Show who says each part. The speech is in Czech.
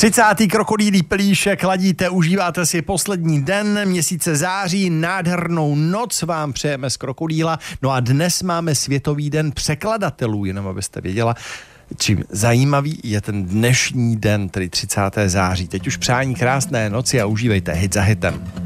Speaker 1: 30. krokodýlí pelíšek ladíte, užíváte si poslední den měsíce září, nádhernou noc vám přejeme z Krokodýla. No a dnes máme Světový den překladatelů, jenom abyste věděla, čím zajímavý je ten dnešní den, tedy 30. září. Teď už přání krásné noci a užívejte hit za hitem.